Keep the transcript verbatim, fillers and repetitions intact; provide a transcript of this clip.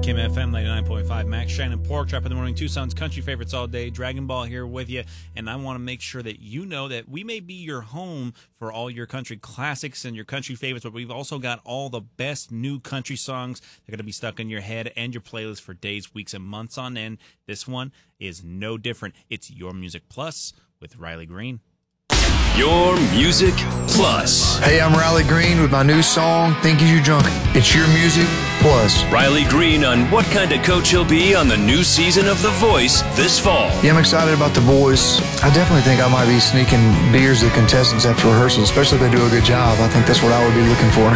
Kim F M ninety-nine point five. Max Shannon, Pork Chop in the Morning, Tucson's country favorites all day. Dragon Ball here with you, and I want to make sure that you know that we may be your home for all your country classics and your country favorites, but we've also got all the best new country songs that are going to be stuck in your head and your playlist for days, weeks, and months on end. This one is no different. It's Your Music Plus with Riley Green. Your Music Plus. Hey, I'm Riley Green with my new song, Think You Drunk. It's Your Music Plus. Riley Green on what kind of coach he'll be on the new season of The Voice this fall. Yeah, I'm excited about The Voice. I definitely think I might be sneaking beers to contestants after rehearsal, especially if they do a good job. I think that's what I would be looking for.